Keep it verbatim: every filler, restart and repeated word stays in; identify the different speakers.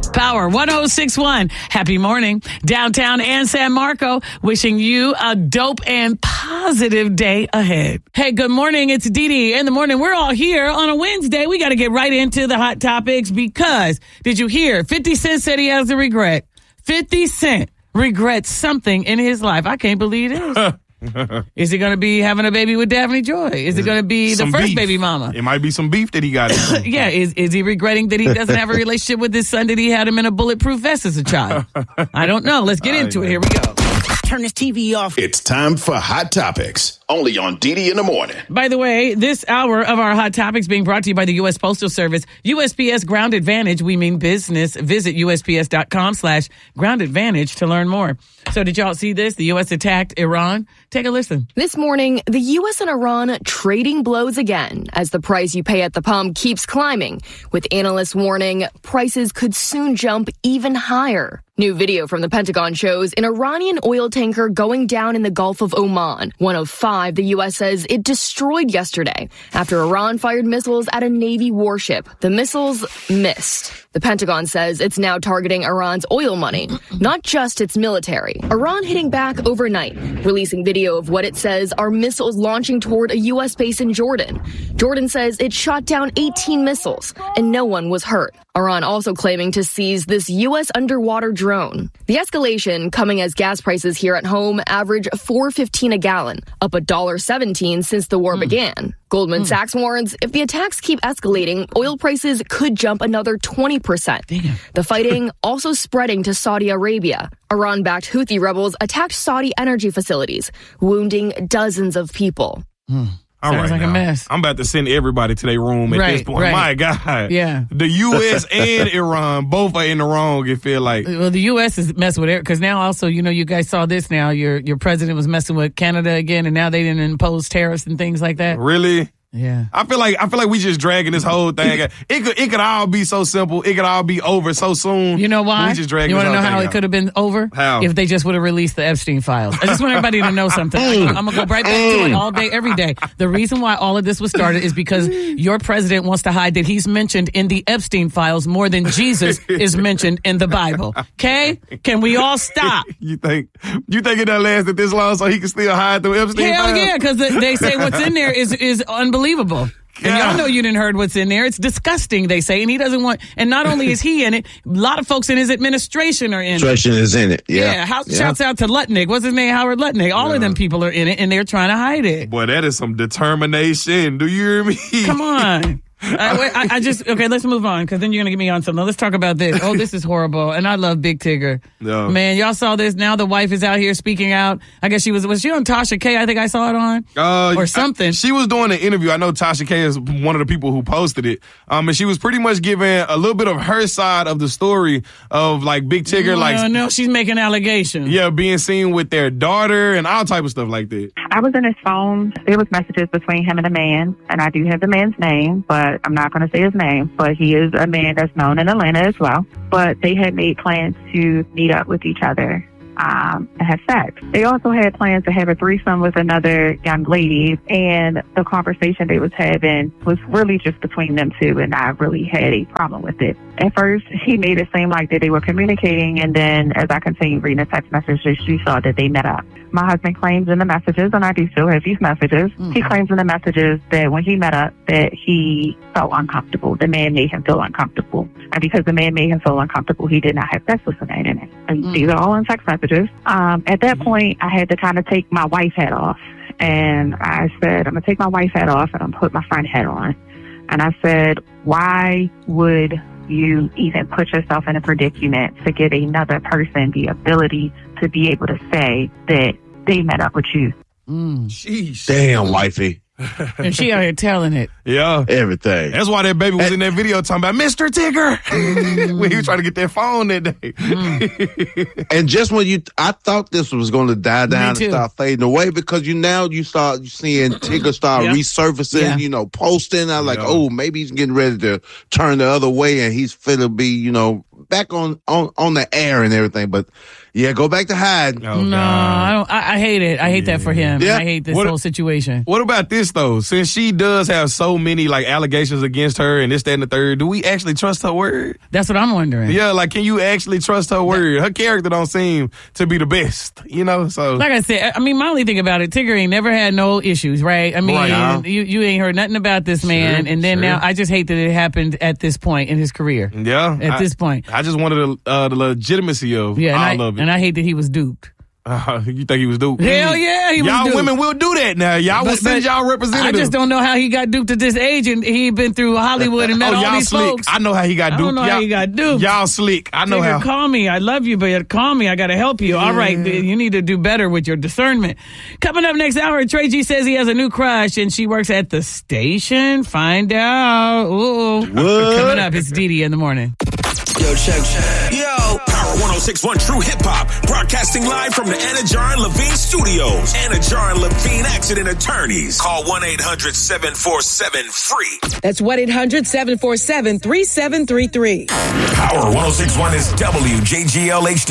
Speaker 1: Power one oh six point one. Happy morning. Downtown and San Marco, wishing you a dope and positive day ahead. Hey, good morning. It's Dee Dee in the morning. We're all here on a Wednesday. We got to get right into the hot topics because, did you hear? fifty Cent said he has a regret. fifty Cent regrets something in his life. I can't believe this. Is he going to be having a baby with Daphne Joy? Is it going to be the first
Speaker 2: beef.
Speaker 1: baby mama?
Speaker 2: It might be some beef that he got.
Speaker 1: Yeah, is is he regretting that he doesn't have a relationship with his son, that he had him in a bulletproof vest as a child? I don't know. Let's get into it. Here we go.
Speaker 3: Turn this T V off.
Speaker 4: It's time for Hot Topics, only on Dee Dee in the morning.
Speaker 1: By the way, this hour of our Hot Topics being brought to you by the U S Postal Service. U S P S Ground Advantage, we mean business. Visit U S P S dot com slash Ground Advantage to learn more. So did y'all see this? The U S attacked Iran. Take a listen.
Speaker 5: This morning, the U S and Iran trading blows again as the price you pay at the pump keeps climbing, with analysts warning prices could soon jump even higher. New video from the Pentagon shows an Iranian oil tanker going down in the Gulf of Oman, one of five the U S says it destroyed yesterday after Iran fired missiles at a Navy warship. The missiles missed. The Pentagon says it's now targeting Iran's oil money, not just its military. Iran hitting back overnight, releasing video of what it says are missiles launching toward a U S base in Jordan. Jordan says it shot down eighteen missiles and no one was hurt. Iran also claiming to seize this U S underwater drone. The escalation coming as gas prices here at home average four dollars and fifteen cents a gallon, up one dollar and seventeen cents since the war mm. began. Goldman mm. Sachs warns if the attacks keep escalating, oil prices could jump another twenty percent. Damn. The fighting also spreading to Saudi Arabia. Iran-backed Houthi rebels attacked Saudi energy facilities, wounding dozens of people.
Speaker 1: Mm.
Speaker 2: All
Speaker 1: Sounds
Speaker 2: right,
Speaker 1: like
Speaker 2: now.
Speaker 1: a mess.
Speaker 2: I'm about to send everybody to their room at
Speaker 1: right,
Speaker 2: this point.
Speaker 1: Right.
Speaker 2: My God.
Speaker 1: Yeah.
Speaker 2: The U S and Iran, both are in the wrong, it feel like.
Speaker 1: Well, the U S is messing with it because now also, you know, you guys saw this now. Your your president was messing with Canada again, and now they didn't impose tariffs and things like that.
Speaker 2: Really?
Speaker 1: Yeah.
Speaker 2: I feel like I feel like we just dragging this whole thing. It could it could all be so simple. It could all be over so soon.
Speaker 1: You know why?
Speaker 2: We just dragging
Speaker 1: you want to know how
Speaker 2: out.
Speaker 1: it could have been over?
Speaker 2: How?
Speaker 1: If they just would have released the Epstein files. I just want everybody to know something. I, I'm going to go right back to it all day, every day. The reason why all of this was started is because your president wants to hide that he's mentioned in the Epstein files more than Jesus is mentioned in the Bible. Okay? Can we all stop?
Speaker 2: You think you think it done lasted this long so he can still hide the Epstein
Speaker 1: Hell
Speaker 2: files?
Speaker 1: yeah, because they say what's in there is is unbelievable. And y'all know you didn't heard what's in there. It's disgusting, they say. And he doesn't want, and not only is he in it, a lot of folks in his administration are in
Speaker 6: administration
Speaker 1: it.
Speaker 6: is in it, yeah.
Speaker 1: Yeah, How,
Speaker 6: yeah.
Speaker 1: Shouts out to Lutnick. What's his name? Howard Lutnick. All
Speaker 2: yeah.
Speaker 1: of them people are in it, and they're trying to hide it.
Speaker 2: Boy, that is some determination. Do you hear me?
Speaker 1: Come on. I, wait, I, I just, okay, let's move on, because then you're going to get me on something. Let's talk about this. Oh, this is horrible. And I love Big Tigger.
Speaker 2: No.
Speaker 1: Man, y'all saw this. Now the wife is out here speaking out. I guess she was, was she on Tasha K? I think I saw it on.
Speaker 2: Uh,
Speaker 1: or something.
Speaker 2: I, she was doing an interview. I know Tasha K is one of the people who posted it. Um, and she was pretty much giving a little bit of her side of the story of like Big Tigger,
Speaker 1: no,
Speaker 2: like.
Speaker 1: No, no, she's making allegations.
Speaker 2: Yeah, being seen with their daughter and all type of stuff like that.
Speaker 7: I was in his phone. There was messages between him and a man, and I do have the man's name, but I'm not going to say his name. But he is a man that's known in Atlanta as well. But they had made plans to meet up with each other um, and have sex. They also had plans to have a threesome with another young lady, and the conversation they was having was really just between them two, and I really had a problem with it. At first, he made it seem like that they were communicating, and then as I continued reading the text messages, she saw that they met up. My husband claims in the messages, and I do still have these messages, mm-hmm. he claims in the messages that when he met up, that he felt uncomfortable. The man made him feel uncomfortable. And because the man made him feel uncomfortable, he did not have sex with the man in it. And mm-hmm. these are all in text messages. Um, at that mm-hmm. point, I had to kind of take my wife hat off. And I said, I'm going to take my wife hat off, and I'm going to put my friend hat on. And I said, why would you even put yourself in a predicament to give another person the ability to be able to say that they met up with you?
Speaker 1: Mm.
Speaker 2: Jeez.
Speaker 6: Damn, wifey.
Speaker 1: And she out here telling it.
Speaker 2: Yeah.
Speaker 6: Everything.
Speaker 2: That's why that baby was in that video talking about Mister Tigger mm. when he was trying to get that phone that day.
Speaker 6: Mm. And just when you, I thought this was going to die down and start fading away, because you now you start seeing Tigger start yeah. resurfacing, yeah. you know, posting. I'm like, yeah. oh, maybe he's getting ready to turn the other way and he's finna be, you know, back on, on, on the air and everything. But Yeah, go back to hiding.
Speaker 1: Oh, no, I don't. I, I hate it. I hate yeah. that for him. Yeah. I hate this what, whole situation.
Speaker 2: What about this though? Since she does have so many like allegations against her and this, that, and the third, do we actually trust her word?
Speaker 1: That's what I'm wondering.
Speaker 2: Yeah, like can you actually trust her word? Her character don't seem to be the best, you know. So,
Speaker 1: like I said, I mean, my only thing about it, Tigger ain't never had no issues, right? I mean, right. you you ain't heard nothing about this man, sure, and then sure. now I just hate that it happened at this point in his career.
Speaker 2: Yeah,
Speaker 1: at
Speaker 2: I,
Speaker 1: this point,
Speaker 2: I just wanted the, uh, the legitimacy of
Speaker 1: yeah,
Speaker 2: all
Speaker 1: I,
Speaker 2: of it,
Speaker 1: and I hate that he was duped.
Speaker 2: Uh, you think he was duped?
Speaker 1: Hell yeah, he was
Speaker 2: y'all
Speaker 1: duped.
Speaker 2: Women will do that now. Y'all but, will send y'all representatives.
Speaker 1: I just don't know how he got duped at this age, and he been through Hollywood and met
Speaker 2: oh,
Speaker 1: all
Speaker 2: y'all
Speaker 1: these
Speaker 2: slick.
Speaker 1: folks.
Speaker 2: I know how he got duped.
Speaker 1: I don't know
Speaker 2: y'all,
Speaker 1: how he got duped.
Speaker 2: Y'all slick. I know
Speaker 1: Tigger,
Speaker 2: how.
Speaker 1: Call me. I love you, but call me. I got to help you. Yeah. All right, you need to do better with your discernment. Coming up next hour, Trey G says he has a new crush, and she works at the station. Find out. Ooh. Coming up, it's Dee Dee in the morning.
Speaker 3: Yo, check, check. Yo, Power one oh six point one True Hip Hop, broadcasting live from the Anajar and Levine Studios. Anajar and Levine Accident Attorneys. Call one eight hundred seven four seven free.
Speaker 8: That's one eight hundred seven four seven three seven three three.
Speaker 3: Power one oh six point one is W J G L H D.